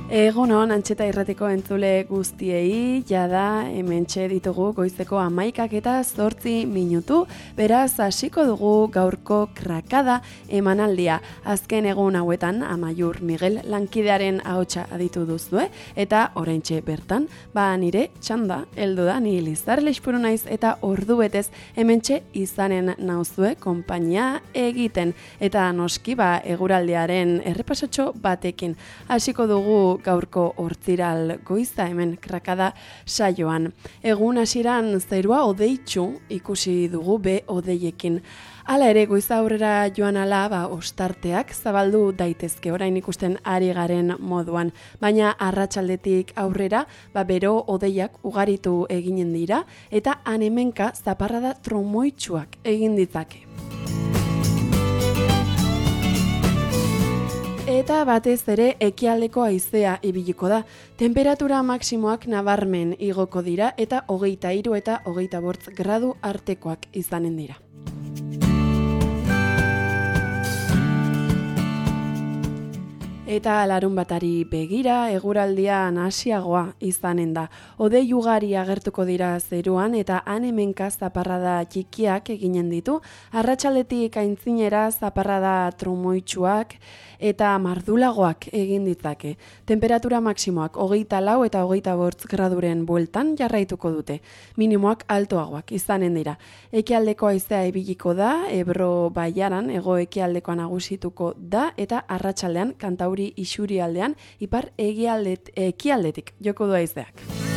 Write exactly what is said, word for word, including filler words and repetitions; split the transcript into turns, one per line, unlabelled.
Egunon, Antxeta Irratiko entzule guztiei, jada hementxe ditugu goizeko hamaikak eta zortzi minutu, beraz hasiko dugu gaurko krakada emanaldia. Azken egun hauetan Amaiur Miguel lankidearen ahotsa aditu duzue, eta oraintxe bertan, ba nire txanda, heldu da, ni Lizar Leixpuru naiz eta ordu betez hementxe izanen nauzue konpainia egiten, eta noski ba eguraldiaren errepasotxo batekin. Hasiko dugu gaurko hortziral goiza hemen krakada saioan. Egun hasieran zerua odeitsu ikusi dugu be odeiekin. Hala ere goiza aurrera joan ala ba ostarteak zabaldu daitezke orain ikusten ari garen moduan, baina arratsaldetik aurrera ba bero odeiak ugaritu eginen dira eta han hemenka zaparrada trumoitsuak egin ditzake. Eta batez ere ekialdeko haizea ibiliko da. Temperatura maksimoak nabarmen igoko dira eta hogeita hiru eta hogeita bost gradu artekoak izanen dira. Eta larun batari begira, eguraldia nahasiagoa izanen da. Hodei ugari agertuko dira zeruan eta han hemenka zaparrada txikiak eginen ditu, arratsaldetik aintzinera zaparrada trumoitsuak eta mardulagoak egin ditzake. Temperatura maksimoak hogeita lau eta hogeita bost graduren bueltan jarraituko dute. Minimoak altoagoak izanen dira. Ekialdeko haizea ibiliko da, Ebro Baiaran hego ekialdekoa nagusituko da eta arratsaldean Kantauri isurialdean ipar ekialdetik joko du haizeak.